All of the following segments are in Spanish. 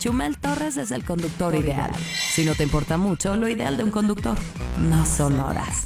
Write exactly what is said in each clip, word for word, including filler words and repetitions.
Chumel Torres es el conductor ideal. Si no te importa mucho, lo ideal de un conductor no son horas.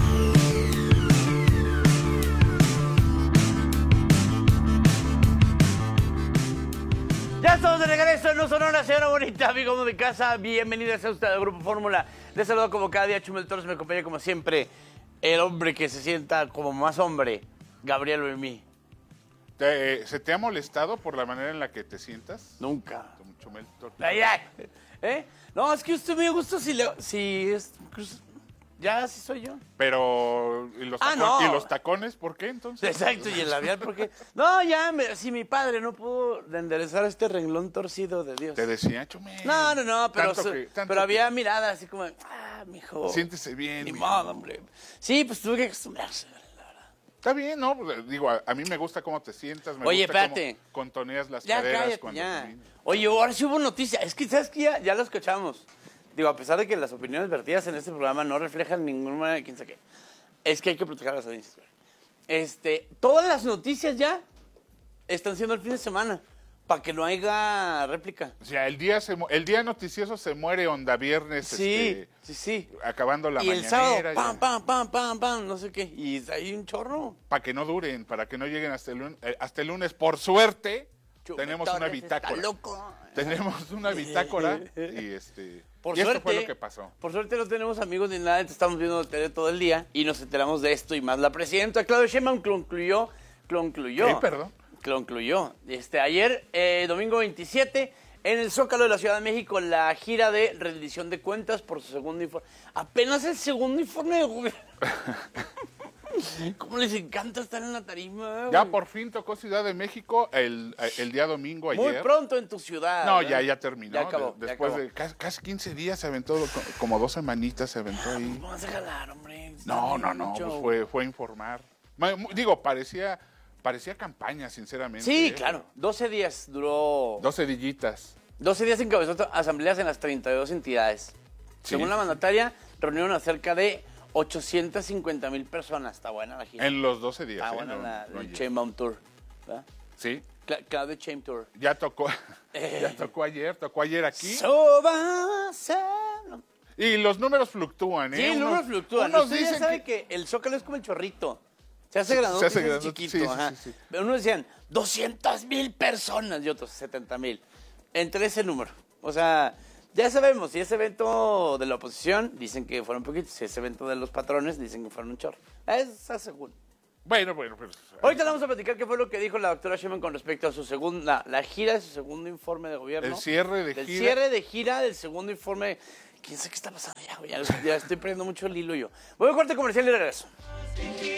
Ya estamos de regreso en No Sonora, señora bonita, amigo de casa. Bienvenidos a usted al Grupo Fórmula. Les saludo como cada día, Chumel Torres. Me acompaña como siempre el hombre que se sienta como más hombre, Gabriel Oimí. ¿Te, eh, ¿Se te ha molestado por la manera en la que te sientas? Nunca. Chumel Torres. Ay, ay. ¿Eh? No, es que usted me gusta si, le, si es... Ya, así soy yo. Pero, ¿y los, Ah, tacon- no. ¿y los tacones por qué entonces? Exacto, y el labial, porque... No, ya, me, si mi padre no pudo enderezar este renglón torcido de Dios. Te decía, Chumel. No, no, no, pero, Tanto su- que- tanto pero había que- mirada así como, ah, mijo. Siéntese bien. Ni mijo. modo, hombre. Sí, pues tuve que acostumbrarse. Está bien, ¿no? Pues, digo, a, a mí me gusta cómo te sientas. Me Oye, gusta espérate. cómo contoneas las Ya, caderas cállate, cuando ya. caminas. Oye, ahora sí hubo noticia. Es que, ¿sabes qué? Ya, ya lo escuchamos. Digo, a pesar de que las opiniones vertidas en este programa no reflejan ninguna de quién sabe qué. Es que hay que proteger a las audiencias. Este, todas las noticias ya están siendo el fin de semana. Para que no haya réplica. O sea, el día, se mu- el día noticioso se muere onda viernes, Sí, este, sí, sí. acabando la Y el mañanera. sábado, pam, pam, pam, pam, pam, no sé qué. Y hay un chorro. Para que no duren, para que no lleguen hasta el, lun- eh, hasta el lunes. Por suerte, tenemos una Torres está bitácora. loco. Tenemos una bitácora y este Por y suerte, esto fue lo que pasó. Por suerte no tenemos amigos ni nada, estamos viendo la tele todo el día y nos enteramos de esto y más. La presidenta Claudia Sheinbaum concluyó, concluyó. ¿Qué, perdón? Concluyó. Este, ayer, eh, domingo veintisiete, en el Zócalo de la Ciudad de México, la gira de rendición de cuentas por su segundo informe. Apenas el segundo informe de gobierno. ¿Cómo les encanta estar en la tarima? Ya güey? por fin tocó Ciudad de México el, el día domingo ayer. Muy pronto en tu ciudad. No, ¿no? ya, ya terminó. Ya acabó. De- ya después acabó. de casi, casi quince días se aventó, co- como dos semanitas se aventó ahí. No vas a jalar, hombre. No, no, no, Mucho. pues fue, fue a informar. Ma- mu- Digo, parecía, parecía campaña, sinceramente. Sí, ¿eh? claro. doce días duró. Dos sedillitas. doce días encabezó asambleas en las treinta y dos entidades. Sí. Según la mandataria, reunieron a cerca de ochocientas cincuenta mil personas. Está buena la gira. En los doce días. Está ¿eh? buena No, la, no el ayer. Sheinbaum Tour. ¿verdad? Sí, Cla- Claudia Sheinbaum Tour. ya tocó, ya tocó ayer, tocó ayer aquí. So va a ser- Y los números fluctúan, ¿eh? Sí, el Unos- número fluctúa. Unos Usted ya dicen sabe que... que... el Zócalo es como el chorrito. Se hace Se grandote, hace se hace grandote, chiquito. sí, sí, ajá. sí, sí. Pero unos decían doscientas mil personas y otros setenta mil. Entre ese número. O sea, ya sabemos, si ese evento de la oposición, dicen que fueron poquitos. Si ese evento de los patrones, dicen que fueron un chorro. Es según. Bueno, bueno, pero... Ahorita le vamos a platicar qué fue lo que dijo la doctora Sheinbaum con respecto a su segunda, la gira de su segundo informe de gobierno. El cierre de El gira. cierre de gira del segundo informe. ¿Quién sabe qué está pasando ya, güey? Ya, ya estoy perdiendo mucho el hilo yo. Voy a corte comercial y regreso.